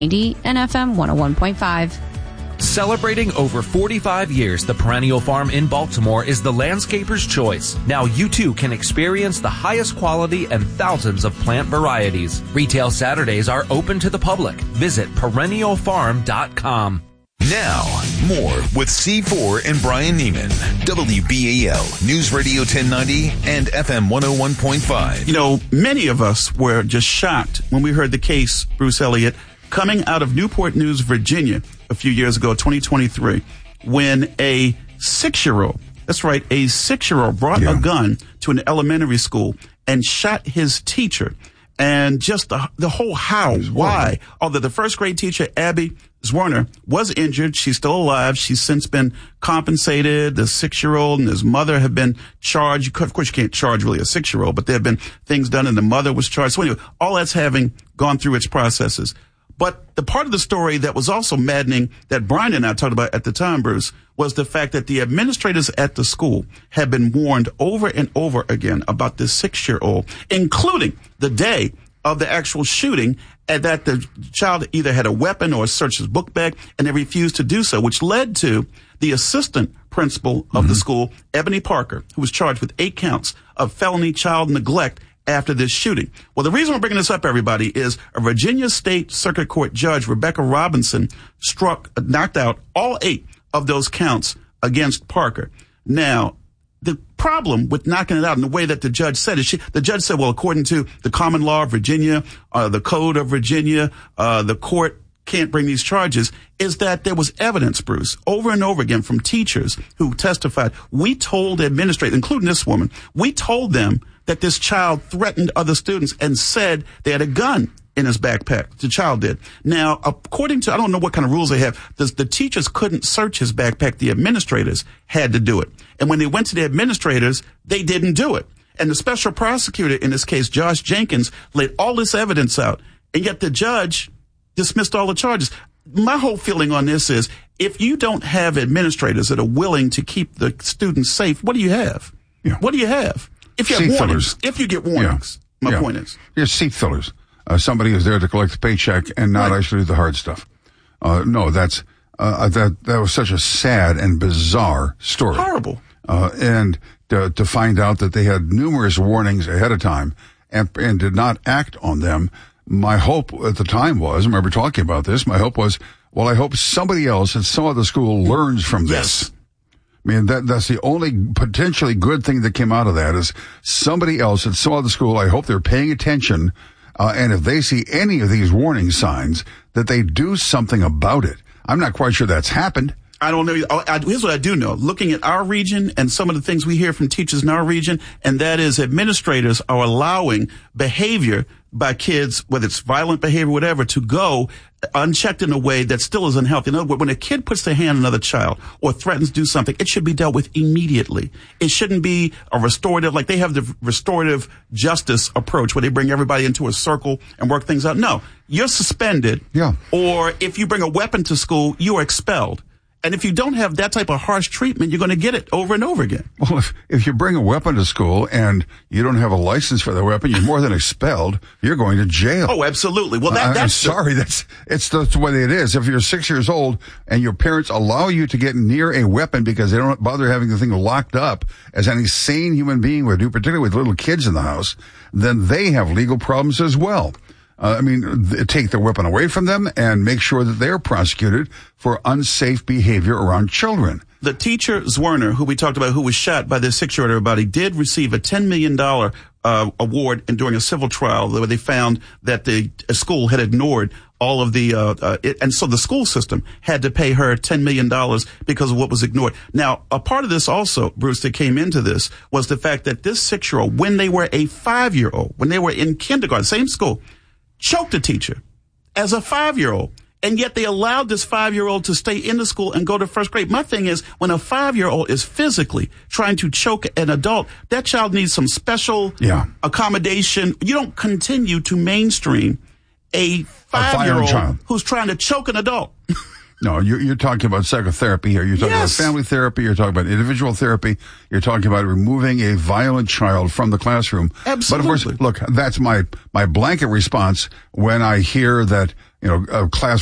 and FM 101.5. Celebrating over 45 years, the Perennial Farm in Baltimore is the landscaper's choice. Now you too can experience the highest quality and thousands of plant varieties. Retail Saturdays are open to the public. Visit perennialfarm.com. Now, more with C4 and Brian Neiman. WBAL, News Radio 1090 and FM 101.5. You know, many of us were just shocked when we heard the case, Bruce Elliott, coming out of Newport News, Virginia, a few years ago, 2023, when a 6-year-old, that's right, a 6-year-old brought a gun to an elementary school and shot his teacher. And just the whole how, why. Although the first grade teacher, Abby Zwerner, was injured. She's still alive. She's since been compensated. The 6-year-old and his mother have been charged. Of course, you can't charge really a 6-year-old, but there have been things done and the mother was charged. So anyway, all that's having gone through its processes. But the part of the story that was also maddening that Brian and I talked about at the time, Bruce, was the fact that the administrators at the school had been warned over and over again about this 6-year-old, including the day of the actual shooting, and that the child either had a weapon or searched his book bag, and they refused to do so, which led to the assistant principal of the school, Ebony Parker, who was charged with 8 counts of felony child neglect after this shooting. Well, the reason we're bringing this up, everybody, is a Virginia State Circuit Court judge, Rebecca Robinson, knocked out all 8 of those counts against Parker. Now, the problem with knocking it out in the way that the judge said is the judge said, well, according to the common law of Virginia, the code of Virginia, the court can't bring these charges, is that there was evidence, Bruce, over and over again from teachers who testified. We told administrators, including this woman, we told them that this child threatened other students and said they had a gun in his backpack. The child did. Now, according to, I don't know what kind of rules they have, the teachers couldn't search his backpack. The administrators had to do it. And when they went to the administrators, they didn't do it. And the special prosecutor in this case, Josh Jenkins, laid all this evidence out. And yet the judge dismissed all the charges. My whole feeling on this is, if you don't have administrators that are willing to keep the students safe, what do you have? Yeah. What do you have? If you have warnings, if you get warnings, my point is. You're seat fillers. Somebody who's there to collect the paycheck and not actually do the hard stuff. No, that was such a sad and bizarre story. Horrible. And to find out that they had numerous warnings ahead of time and did not act on them. My hope at the time was, I remember talking about this, my hope was, well, I hope somebody else at some other school learns from this. Yes. I mean, that's the only potentially good thing that came out of that is somebody else at some other school. I hope they're paying attention. And if they see any of these warning signs, that they do something about it. I'm not quite sure that's happened. I don't know. Here's what I do know. Looking at our region and some of the things we hear from teachers in our region, and that is administrators are allowing behavior by kids, whether it's violent behavior, whatever, to go unchecked in a way that still is unhealthy. In other words, when a kid puts their hand on another child or threatens to do something, it should be dealt with immediately. It shouldn't be a restorative, like they have the restorative justice approach where they bring everybody into a circle and work things out. No, you're suspended. Yeah. Or if you bring a weapon to school, you are expelled. And if you don't have that type of harsh treatment, you're going to get it over and over again. Well, if you bring a weapon to school and you don't have a license for the weapon, you're more than expelled. You're going to jail. Oh, absolutely. Well, I'm sorry. It's the way it is. If you're 6 years old and your parents allow you to get near a weapon because they don't bother having the thing locked up, as any sane human being would do, particularly with little kids in the house, then they have legal problems as well. Take their weapon away from them and make sure that they're prosecuted for unsafe behavior around children. The teacher, Zwerner, who we talked about, who was shot by this 6-year-old, everybody, did receive a $10 million award during a civil trial where they found that the school had ignored all of the, and so the school system had to pay her $10 million because of what was ignored. Now, a part of this also, Bruce, that came into this was the fact that this 6-year-old, when they were a 5-year-old, when they were in kindergarten, same school, choked a teacher as a 5-year-old. And yet they allowed this 5-year-old to stay in the school and go to first grade. My thing is, when a 5-year-old is physically trying to choke an adult, that child needs some special accommodation. You don't continue to mainstream a 5-year-old who's trying to choke an adult. No, you're talking about psychotherapy here. You're talking about family therapy. You're talking about individual therapy. You're talking about removing a violent child from the classroom. Absolutely. But of course, look, that's my blanket response when I hear that class